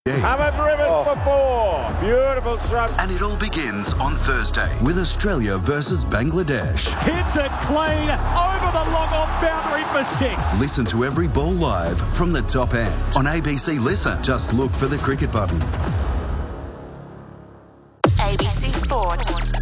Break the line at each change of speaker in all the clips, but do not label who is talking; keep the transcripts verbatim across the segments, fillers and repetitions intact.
Hammer driven oh. for four. Beautiful shot.
And it all begins on Thursday with Australia versus Bangladesh.
Hits it clean over the long-off boundary for six.
Listen to every ball live from the top end on A B C Listen. Just look for the cricket button.
A B C Sport.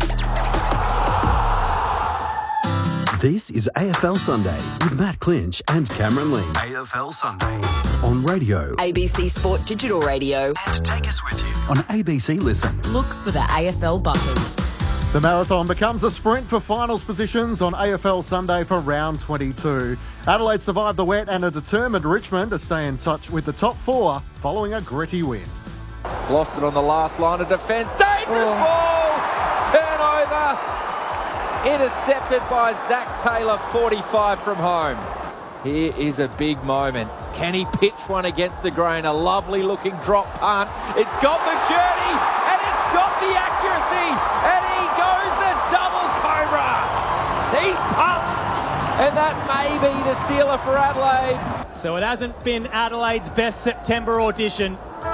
This is A F L Sunday with Matt Clinch and Cameron Ling. A F L Sunday on radio,
A B C Sport Digital Radio,
and take us with you on A B C Listen.
Look for the A F L button.
The marathon becomes a sprint for finals positions on A F L Sunday for round twenty-two. Adelaide survived the wet and a determined Richmond to stay in touch with the top four following a gritty win.
Lost it on the last line of defence. Dangerous oh. ball! Turnover! Intercepted by Zach Taylor, forty-five from home. Here is a big moment. Can he pitch one against the grain? A lovely looking drop punt. It's got the journey and it's got the accuracy. And he goes the double cobra. He's pumped. And that may be the sealer for Adelaide.
So it hasn't been Adelaide's best September audition.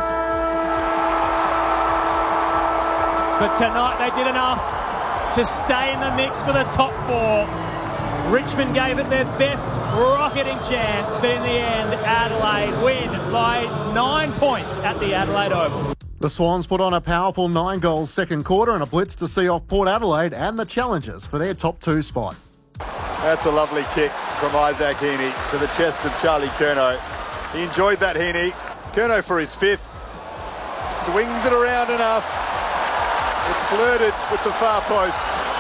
But tonight they did enough to stay in the mix for the top four. Richmond gave it their best rocketing chance, but in the end, Adelaide win by nine points at the Adelaide Oval.
The Swans put on a powerful nine-goal second quarter and a blitz to see off Port Adelaide and the challengers for their top two spot.
That's a lovely kick from Isaac Heaney to the chest of Charlie Curnow. He enjoyed that, Heaney. Curnow for his fifth. Swings it around enough. It flirted with the far post.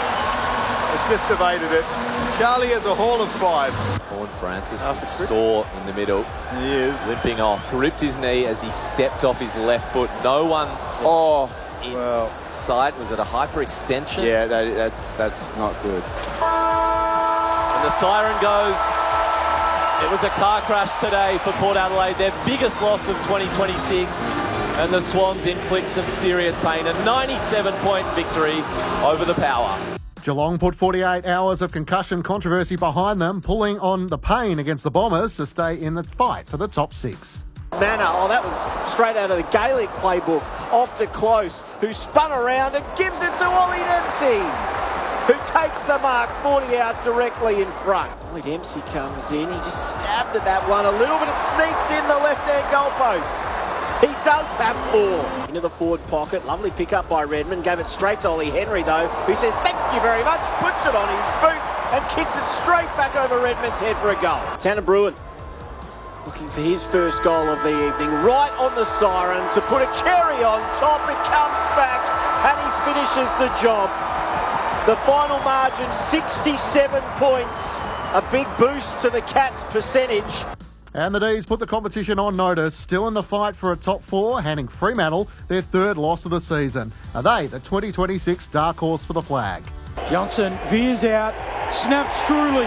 It just evaded it. Charlie has a haul of five.
Vaughan Francis oh, sore in the middle.
He is.
Limping off. Ripped his knee as he stepped off his left foot. No one
oh,
in
well.
sight. Was it a hyperextension?
Yeah, that, that's, that's not good.
And the siren goes. It was a car crash today for Port Adelaide. Their biggest loss of twenty twenty-six. And the Swans inflict some serious pain. A ninety-seven point victory over the Power.
Geelong put forty-eight hours of concussion controversy behind them, pulling on the pain against the Bombers to stay in the fight for the top six.
Manner, oh, that was straight out of the Gaelic playbook. Off to Close, who spun around and gives it to Ollie Dempsey, who takes the mark forty out directly in front. Ollie Dempsey comes in, he just stabbed at that one a little bit. It sneaks in the left-hand goalpost. He does have four. Into the forward pocket. Lovely pick up by Redmond. Gave it straight to Ollie Henry, though, who says, thank you very much. Puts it on his boot and kicks it straight back over Redmond's head for a goal. Tanner Bruin looking for his first goal of the evening. Right on the siren to put a cherry on top. It comes back and he finishes the job. The final margin, sixty-seven points. A big boost to the Cats' percentage.
And the D's put the competition on notice, still in the fight for a top four, handing Fremantle their third loss of the season. Are they the twenty twenty-six dark horse for the flag?
Johnson veers out, snaps truly.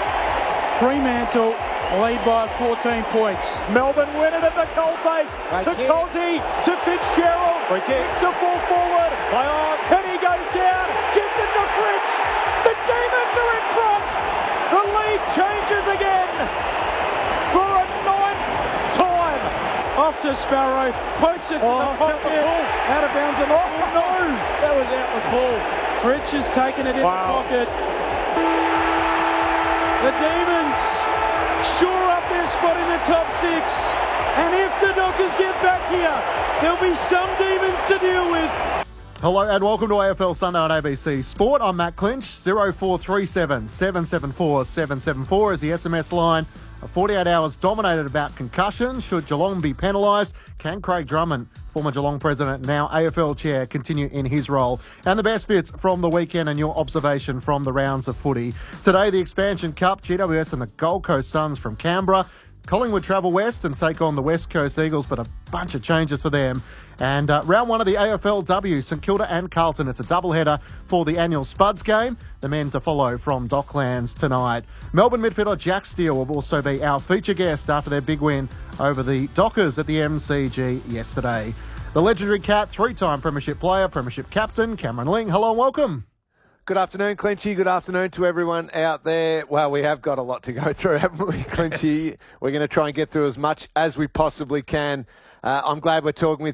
Fremantle lead by fourteen points.
Melbourne win it at the coalface to Cozzy, to Fitzgerald, kicks to full forward, by on, and he goes down, gives it to Fritsch. The Demons are in front. The lead changes again. For a ninth time.
Off to Sparrow, pokes it to
oh,
the pocket, out of bounds and oh no, that was out the full. Fritsch has taken it in wow. the pocket. The Demons shore up their spot in the top six, and if the Dockers get back here, there'll be some Demons to deal with.
Hello and welcome to A F L Sunday on A B C Sport. I'm Matt Clinch. zero four three seven, seven seven four, seven seven four is the S M S line. forty-eight hours dominated about concussion. Should Geelong be penalised? Can Craig Drummond, former Geelong president, now A F L chair, continue in his role? And the best bits from the weekend and your observation from the rounds of footy. Today, the Expansion Cup, G W S and the Gold Coast Suns from Canberra. Collingwood travel west and take on the West Coast Eagles, but a bunch of changes for them. And uh, round one of the A F L W, St Kilda and Carlton. It's a doubleheader for the annual Spuds game. The men to follow from Docklands tonight. Melbourne midfielder Jack Steele will also be our feature guest after their big win over the Dockers at the M C G yesterday. The legendary Cat, three-time premiership player, premiership captain, Cameron Ling. Hello and welcome.
Good afternoon, Clinchy. Good afternoon to everyone out there. Well, we have got a lot to go through, haven't we, Clinchy? Yes. We're going to try and get through as much as we possibly can. Uh, I'm glad we're talking with